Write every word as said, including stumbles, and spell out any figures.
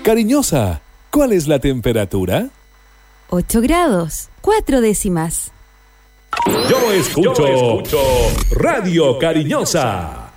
Cariñosa, ¿cuál es la temperatura? ocho grados, cuatro décimas. Yo escucho, Yo escucho Radio Cariñosa.